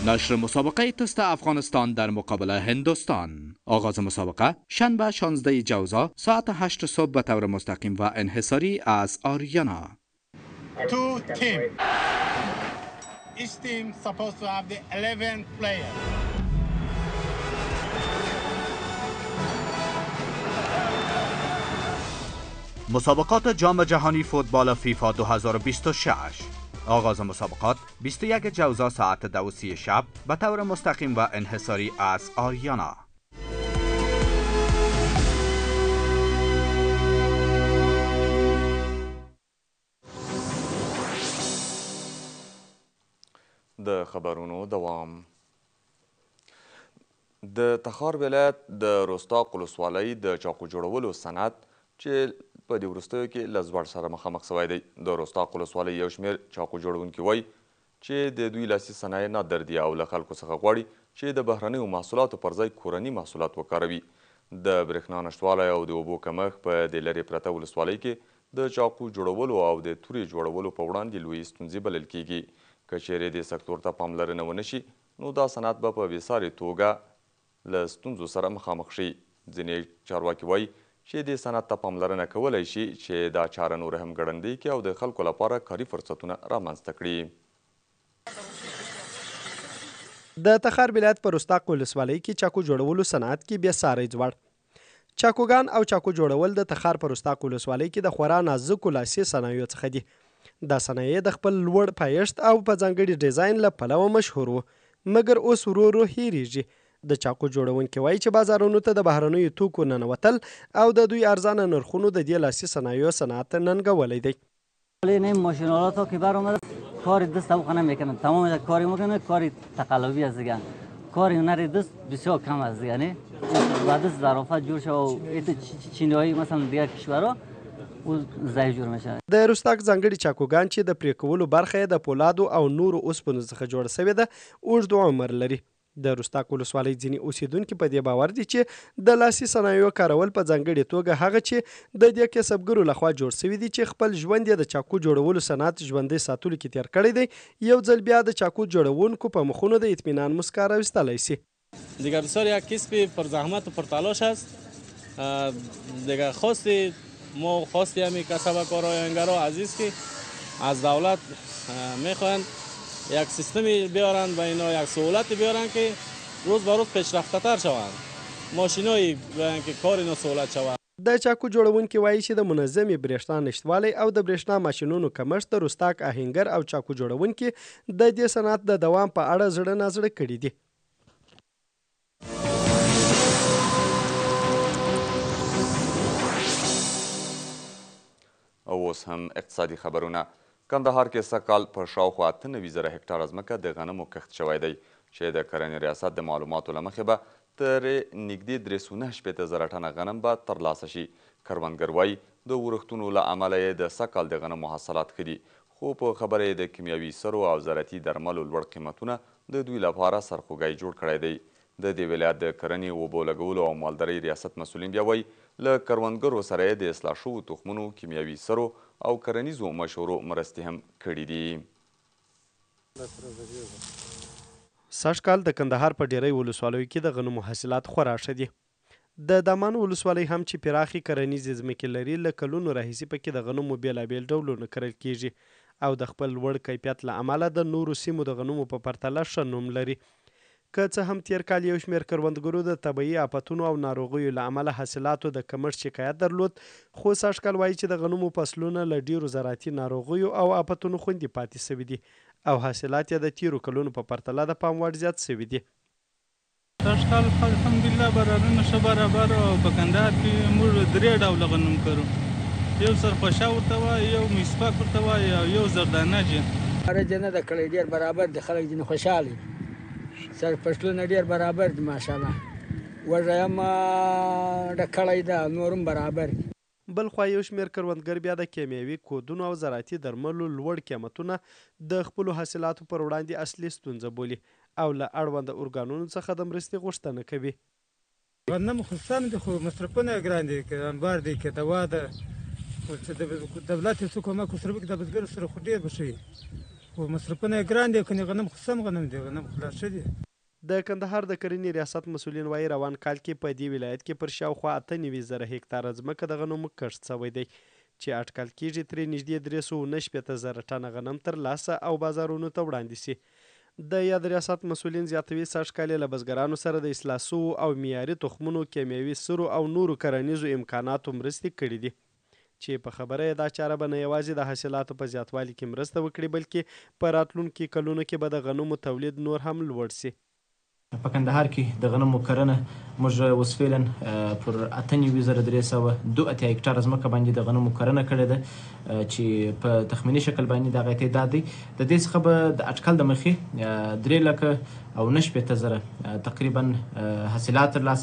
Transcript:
نشر مسابقه تست افغانستان در مقابل هندوستان. آغاز مسابقه شنبه 16 جوزا ساعت 8 صبح به طور مستقیم و انحصاری از آریانا. Two teams. Each team supposed to have the 11 players. مسابقات جام جهانی فوتبال فیفا 2026. آغاز مسابقات 21 جوزا ساعت 2:30 شب به طور مستقیم و انحصاری از آریانا. د خبرونو دوام. د تخار ولایت د رستاق ولسوالۍ د چاقو جوړولو صنعت چې په دې وروستیو کې له زوړ سره مخامخ شوی دی. د رستاق ولسوالۍ یو شمېر چاقو جوړونکي وایي چې د دوی لاسي صنایع نه دردي او له خلکو څخه غواړي چې د بهرنیو محصولاتو پر ځای کورني محصولات وکاروي. د برېښنا نشتوالی او د اوبو کمښت په دې لرې پرته ولسوالۍ کې د چاقو جوړولو او د تورې جوړولو په وړاندې لویې ستونزې بلل کیږي. که چیرې دې سکتور ته پاملرنه ونه شي نو دا صنعت به په بېسارې توګه له ستونزو سره مخامخ شي. ځینې چارواکي وایي چې دې صنعت ته پاملرنه کولی شي چې دا چاره نور هم ګړندۍ کړي او د خلکو لپاره کاري فرصتونه رامنځته کړي. د تخار ولایت په رستاق ولسوالۍ کې چاقو جوړولو صنعت کې بیا ساری ځوړ. چاقوګان او چاقو جوړول د تخار په رستاق ولسوالۍ کې د خورا نازکو لاسي صنایعو څخه دي. دا صنایع د خپل لوړ پایښت او په ځانګړي ډیزاین له پلوه مشهور وو، مګر اوس ورو ورو هیریږي. د چاقو جوړونکي وایي چې بازارونو ته د بهرنیو توکو ننوتل او د دوی ارزانه نرخونو د دې لاسي صنایعو صنعت ننګولی دی. این ماشین‌آلات ها که بر اومده کار دست خانه میکنن، تمام کاری میکنن، کاری تقلبی است دیگه. کار هنر دست بسیار کم است دیگه. یعنی بعد از ظرافت جور شو ایت چینیایی مثلا دیگه کشورها او ضعیف جوړ میشه. د رستاق ځانګړي چاقوګان چې د پرې کولو برخه یې د پولادو او نورو اوسپنو څخه جوړه شوې ده اوږد عمر لري. د رستاق ولسوالۍ ځینې اوسیدونکي په دې باور دي چې د لاسي صنایعو کارول په ځانګړې توګه هغه چې د دې کسبګرو لخوا جوړ شوي دي چې خپل ژوند یې د چاقو جوړولو صنعت ژوندی ساتلو کې تیر کړی دی، یو ځل بیا د چاقو جوړونکو په مخونو د اطمینان مسکا راویستلی شي. دیگه بسیار یک کسب پر زحمت و پر تلاش است. دیگه خواست همین کسب کارآینگرا عزیز که از دولت میخواهند یک سیستمی بیارن و اینا یک سهولت بیارن که روز به روز پیشرفته تر شوند. ماشینایی بیارن که کار اینا سهولت شود. د چاقو جوړونکي وایي چې د منظمې برېښنا نشتوالی او د برېښنا ماشینونو کمښت د رستاق آهنګر او چاقو جوړونکي د دې صنعت د دوام په اړه زړه نازړه کړي دي. او اوس هم اقتصادي خبرونه. کندهار کې سږکال په شاوخوا 98,000 هکټاره ځمکه د غنمو کښت شوی دی چې د کرنې ریاست د معلوماتو له مخې به ترې نږدې 370,000 ټنه غنم به ترلاسه شي. کروندګر وایي د ورښتونو له امله یې د سږکال د غنمو حاصلات ښه دي، خو په خبره یې د کیمیاوي سرو او زراعتي درملو لوړ قیمتونه د دوی لپاره سرخوږی جوړ کړی دی. د دې ولایت د کرنې، اوبو لګولو او مالدارۍ ریاست مسؤلین بیا وایي له کروندګرو سره یې د اصلاح شوو تخمونو، کیمیاوي سرو او کرنیزو مشورو مرستې هم کړي دي. سږکال د کندهار په ډیری ولسوالیو کې د غنمو حاصلات خورا ښه دي. د دامان ولسوالۍ هم چې پراخې کرنیزې ځمکې لري، له کلونو راهیسې پکې د غنمو بېلابېل ډولونه کرل کیږي او د خپل لوړ کیفیت له امله د نورو سیمو د غنمو په پرتله ښه نوم لري. که څه هم تیر کال یو شمېر کروندګرو د طبیعي آفتونو او ناروغیو له امله حاصلاتو د کمښت شکایت درلود، خو سږکال وایي چې د غنمو فصلونه له ډیرو زراعتي ناروغیو او آفتونو خوندي پاتې شوي دي او حاصلات یې د تیرو کلونو په پرتله د پام وړ زیات شوي دي. سږکال الحمدلله بارانونه ښه برابر او په کندهار کې موږ 3 ډوله غنم کرو. یو سرخوشه ورته وایي، یو میسپاک ورته وایي او یو زردانه جن. هره جنه د کړی ډېر برابر دي، خلک ځینې خوشحاله سر فصلونه ډېر برابر دي ماشاءالله. وږی هم ډکړی ده، نور هم برابر دي. بل خوا یو شمېر کروندګر بیا د کیمیاوي کودونو او زراعتي درملو لوړ قیمتونه د خپلو حاصلاتو پر وړاندې اصلي ستونزه بولي او له اړونده ارګانونو څخه د مرستې غوښتنه کوي. غنم خو سم دي، خو مصرفونه یې ګران دي، که انبار دی که دوا ده، خو چې د دولت یو څه کومک ورسره وکړي د بزګر سره خو ډېر به ښه وي. خو مصرفونه یې ګران دي، کنې غنم خو سم غنم دی، غنم خو لا ښه دي. د کندهار د کرنې ریاست مسؤلین وایي روان کال کې په دې ولایت کې پر شاوخوا 98,000 هکتاره ځمکه د غنمو کښت شوی دی چې اټکل کېږي ترې نږدې 369,000 ټنه غنم ترلاسه او بازارونو ته وړاندې سي. د یاد ریاست مسؤلین زیاتوي سږکال له بزګرانو سره د اصلاح سوو او معیاري تخمونو، کیمیاوي سرو او نورو کرنیزو امکاناتو مرستې کړي دي چې په خبره دا چاره به نه یوازې د حاصلاتو په زیاتوالي کې مرسته وکړي بلکې په راتلونکي کلونو کې به د غنمو تولید نور هم لوړ سي. په کندهار کې د غنمو کرنه موږ اوس فعلا پر 98,302 هکتاره ځمکه باندې د غنمو کرنه کړې ده چې په تخمیني شکل باندې دغه تعداد دی. د دې څخه به د اټکل د مخې 3,09,000 تقریبا حاصلات ترلاسه